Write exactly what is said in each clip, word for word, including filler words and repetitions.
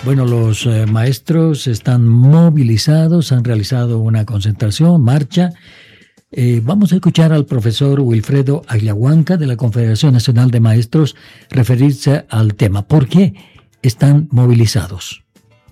Bueno, los eh, maestros están movilizados, han realizado una concentración, marcha. Eh, vamos a escuchar al profesor Wilfredo Agliahuanca de la Confederación Nacional de Maestros referirse al tema. ¿Por qué están movilizados?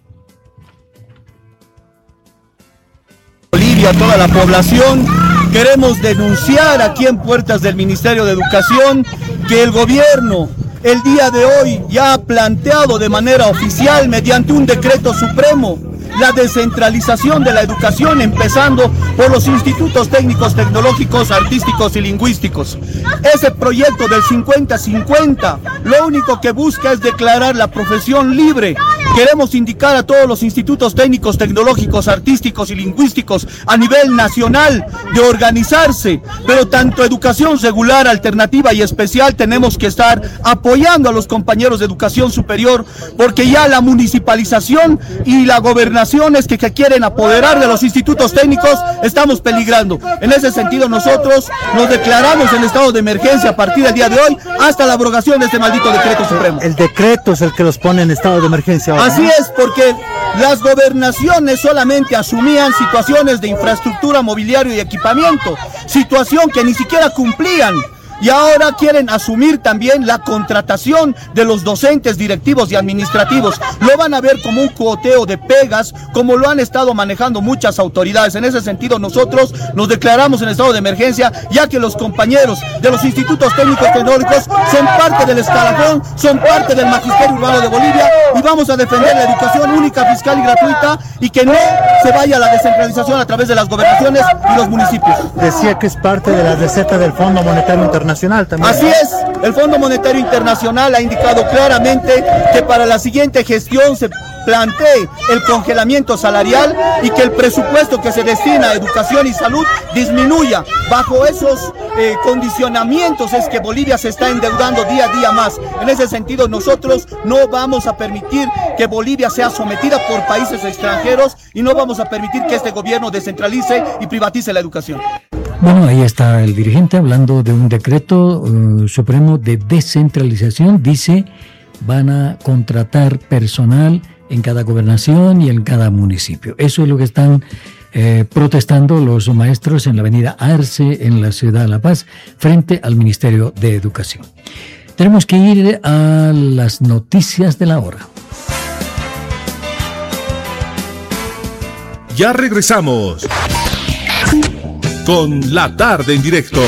Bolivia, toda la población, queremos denunciar aquí en puertas del Ministerio de Educación que el gobierno el día de hoy ya ha planteado de manera oficial, mediante un decreto supremo, la descentralización de la educación, empezando por los institutos técnicos, tecnológicos, artísticos y lingüísticos. Ese proyecto del cincuenta cincuenta lo único que busca es declarar la profesión libre. Queremos indicar a todos los institutos técnicos, tecnológicos, artísticos y lingüísticos a nivel nacional de organizarse, pero tanto educación regular, alternativa y especial tenemos que estar apoyando a los compañeros de educación superior, porque ya la municipalización y la gobernación es que, que quieren apoderar de los institutos técnicos, estamos peligrando. En ese sentido nosotros nos declaramos en estado de emergencia a partir del día de hoy hasta la abrogación de este maldito decreto supremo. El decreto es el que los pone en estado de emergencia ahora. Así es, porque las gobernaciones solamente asumían situaciones de infraestructura, mobiliario y equipamiento, situación que ni siquiera cumplían. Y ahora quieren asumir también la contratación de los docentes, directivos y administrativos. Lo van a ver como un cuoteo de pegas, como lo han estado manejando muchas autoridades. En ese sentido, nosotros nos declaramos en estado de emergencia, ya que los compañeros de los institutos técnicos tecnológicos son parte del escalafón, son parte del magisterio urbano de Bolivia, y vamos a defender la educación única, fiscal y gratuita, y que no se vaya a la descentralización a través de las gobernaciones y los municipios. Decía que es parte de la receta del Fondo Monetario Internacional. También. Así es, el Fondo Monetario Internacional ha indicado claramente que para la siguiente gestión se plantee el congelamiento salarial y que el presupuesto que se destina a educación y salud disminuya. Bajo esos eh, condicionamientos es que Bolivia se está endeudando día a día más. En ese sentido, nosotros no vamos a permitir que Bolivia sea sometida por países extranjeros y no vamos a permitir que este gobierno descentralice y privatice la educación. Bueno, ahí está el dirigente hablando de un decreto uh, supremo de descentralización. Dice, van a contratar personal en cada gobernación y en cada municipio. Eso es lo que están eh, protestando los maestros en la avenida Arce, en la ciudad de La Paz, frente al Ministerio de Educación. Tenemos que ir a las noticias de la hora. Ya regresamos con La Tarde en Directo.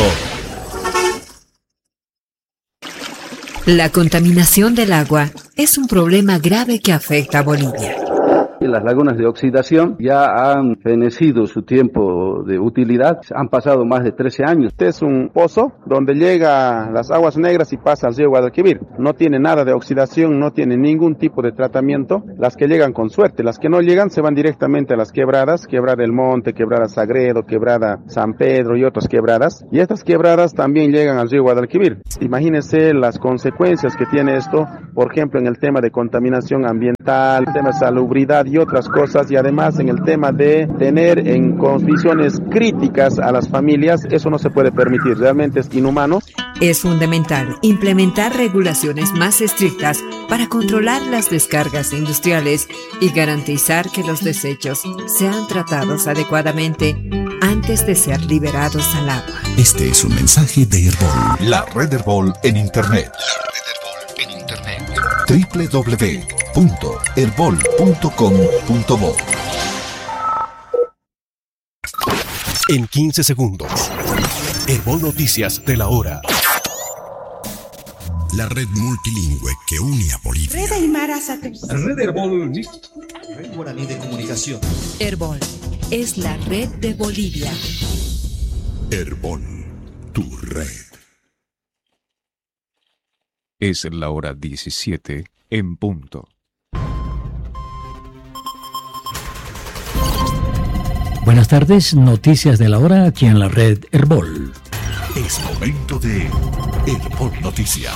La contaminación del agua es un problema grave que afecta a Bolivia. Las lagunas de oxidación ya han fenecido su tiempo de utilidad, han pasado más de trece años. Este es un pozo donde llega las aguas negras y pasa al río Guadalquivir. No tiene nada de oxidación, no tiene ningún tipo de tratamiento. Las que llegan con suerte, las que no llegan se van directamente a las quebradas, Quebrada del Monte, Quebrada Sagredo, Quebrada San Pedro y otras quebradas. Y estas quebradas también llegan al río Guadalquivir. Imagínense las consecuencias que tiene esto, por ejemplo, en el tema de contaminación ambiental, el tema de salubridad y otras cosas, y además en el tema de tener en condiciones críticas a las familias. Eso no se puede permitir, realmente es inhumano. Es fundamental implementar regulaciones más estrictas para controlar las descargas industriales y garantizar que los desechos sean tratados adecuadamente antes de ser liberados al agua. Este es un mensaje de Herbol, la red Herbol en Internet. La red Herbol en Internet. doble u doble u doble u punto herbol punto com punto bo. En quince segundos, Herbol Noticias de la hora. La red multilingüe que une a Bolivia. Red Aymara Satélite. Red Herbol. Red Guaraní de Comunicación. Herbol es la red de Bolivia. Herbol, tu red. Es la hora diecisiete en punto. Buenas tardes, noticias de la hora aquí en la red Herbol. Es momento de Herbol Noticias.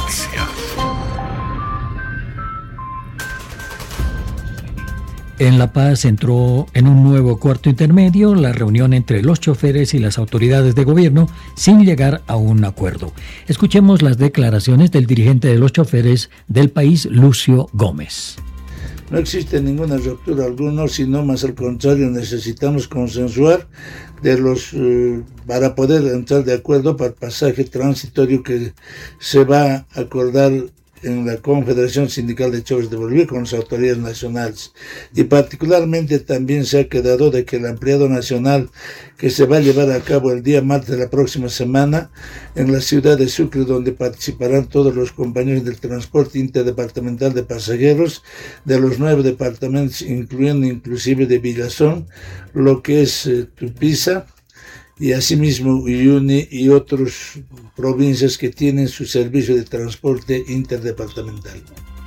En La Paz entró en un nuevo cuarto intermedio la reunión entre los choferes y las autoridades de gobierno sin llegar a un acuerdo. Escuchemos las declaraciones del dirigente de los choferes del país, Lucio Gómez. no existe ninguna ruptura alguna, sino más al contrario, necesitamos consensuar de los eh, para poder entrar de acuerdo para el pasaje transitorio que se va a acordar en la Confederación Sindical de Choferes de Bolivia con las autoridades nacionales. Y particularmente también se ha quedado de que el ampliado nacional que se va a llevar a cabo el día martes de la próxima semana en la ciudad de Sucre, donde participarán todos los compañeros del transporte interdepartamental de pasajeros de los nueve departamentos, incluyendo inclusive de Villazón, lo que es eh, Tupiza, y asimismo Uyuni y otras provincias que tienen su servicio de transporte interdepartamental.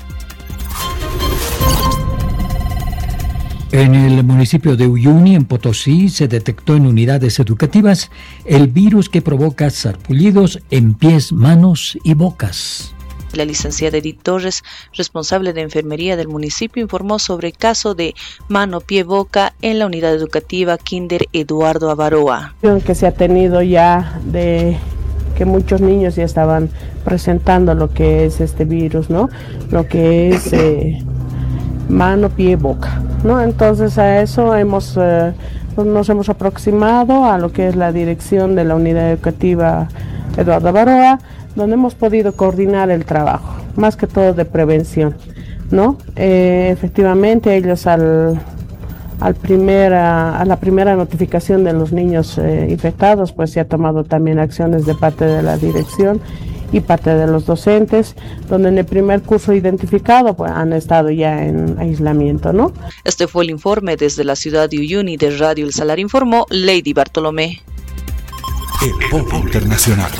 En el municipio de Uyuni, en Potosí, se detectó en unidades educativas el virus que provoca sarpullidos en pies, manos y bocas. La licenciada Edith Torres, responsable de enfermería del municipio, informó sobre el caso de mano, pie, boca en la unidad educativa Kinder Eduardo Avaroa. Que se ha tenido ya de que muchos niños ya estaban presentando lo que es este virus, ¿no? Lo que es eh, mano, pie, boca, ¿no? Entonces a eso hemos eh, nos hemos aproximado a lo que es la dirección de la unidad educativa Eduardo Avaroa, donde hemos podido coordinar el trabajo, más que todo de prevención, ¿no? Eh, efectivamente, ellos al, al primera, a la primera notificación de los niños eh, infectados, pues se ha tomado también acciones de parte de la dirección y parte de los docentes, donde en el primer curso identificado pues han estado ya en aislamiento, ¿no? Este fue el informe desde la ciudad de Uyuni de Radio El Salar, informó Lady Bartolomé. El Bolo Internacional.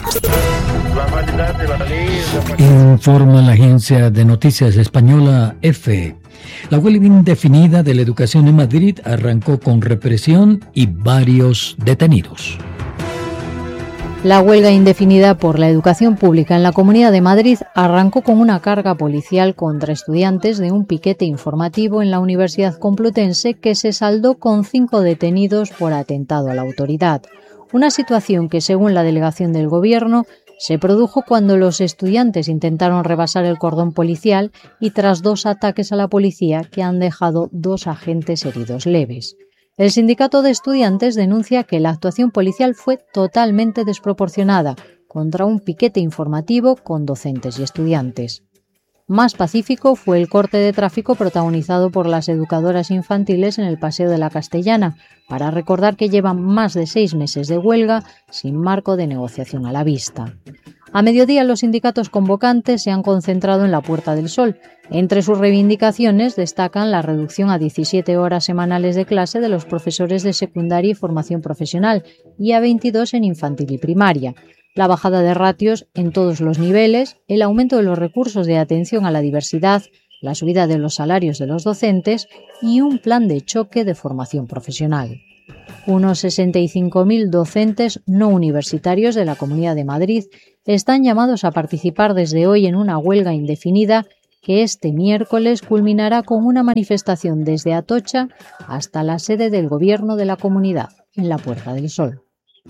Informa la agencia de noticias española E F E. La huelga indefinida de la educación en Madrid arrancó con represión y varios detenidos. La huelga indefinida por la educación pública en la Comunidad de Madrid arrancó con una carga policial contra estudiantes de un piquete informativo en la Universidad Complutense que se saldó con cinco detenidos por atentado a la autoridad. Una situación que, según la delegación del Gobierno, se produjo cuando los estudiantes intentaron rebasar el cordón policial y tras dos ataques a la policía que han dejado dos agentes heridos leves. El sindicato de estudiantes denuncia que la actuación policial fue totalmente desproporcionada contra un piquete informativo con docentes y estudiantes. Más pacífico fue el corte de tráfico protagonizado por las educadoras infantiles en el Paseo de la Castellana, para recordar que llevan más de seis meses de huelga sin marco de negociación a la vista. A mediodía, los sindicatos convocantes se han concentrado en la Puerta del Sol. Entre sus reivindicaciones destacan la reducción a diecisiete horas semanales de clase de los profesores de secundaria y formación profesional y a veintidós en infantil y primaria, la bajada de ratios en todos los niveles, el aumento de los recursos de atención a la diversidad, la subida de los salarios de los docentes y un plan de choque de formación profesional. Unos sesenta y cinco mil docentes no universitarios de la Comunidad de Madrid están llamados a participar desde hoy en una huelga indefinida que este miércoles culminará con una manifestación desde Atocha hasta la sede del Gobierno de la comunidad, en la Puerta del Sol.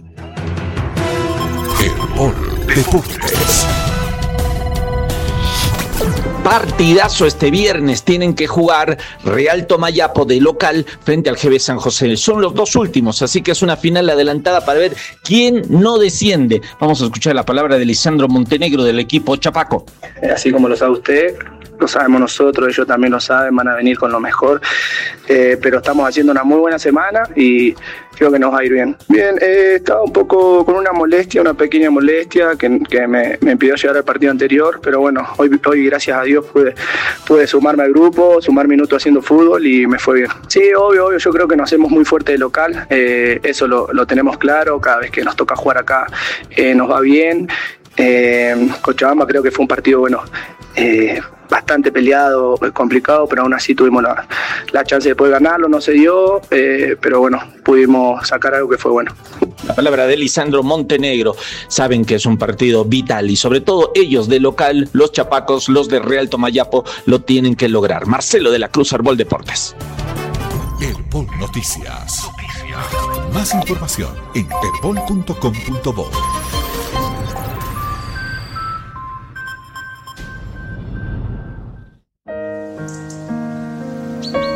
El Bolo Deportes. Partidazo este viernes, tienen que jugar Real Tomayapo de local frente al G B San José. Son los dos últimos, así que es una final adelantada para ver quién no desciende. Vamos a escuchar la palabra de Lisandro Montenegro del equipo Chapaco. Así como lo sabe usted, lo sabemos nosotros, ellos también lo saben, van a venir con lo mejor, eh, pero estamos haciendo una muy buena semana y creo que nos va a ir bien. Bien, eh, estaba un poco con una molestia, una pequeña molestia que, que me, me impidió llegar al partido anterior, pero bueno, hoy, hoy gracias a Dios pude, pude sumarme al grupo, sumar minutos haciendo fútbol y me fue bien. Sí, obvio, obvio, yo creo que nos hacemos muy fuerte de local, eh, eso lo, lo tenemos claro, cada vez que nos toca jugar acá eh, nos va bien. Eh, Cochabamba creo que fue un partido, bueno, eh, bastante peleado, complicado, pero aún así tuvimos la, la chance de poder ganarlo, no se dio, eh, pero bueno, pudimos sacar algo que fue bueno. La palabra de Lisandro Montenegro. Saben que es un partido vital y sobre todo ellos de local, los chapacos, los de Real Tomayapo, lo tienen que lograr. Marcelo de la Cruz, Arbol Deportes. Herbol Noticias. Noticias. Más información en herbol punto com punto bo.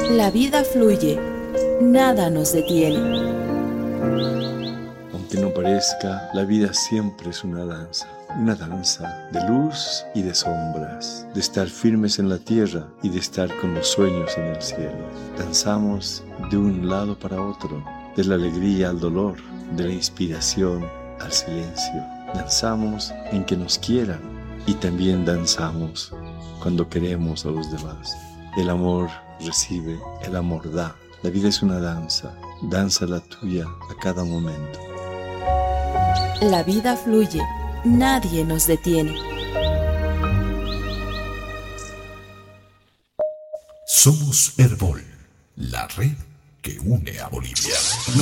La vida fluye, nada nos detiene. Aunque no parezca, la vida siempre es una danza. Una danza de luz y de sombras, de estar firmes en la tierra y de estar con los sueños en el cielo. Danzamos de un lado para otro, de la alegría al dolor, de la inspiración al silencio. Danzamos en que nos quieran y también danzamos cuando queremos a los demás. El amor recibe, el amor da. La vida es una danza, danza la tuya a cada momento. La vida fluye, nadie nos detiene. Somos Herbol, la red que une a Bolivia.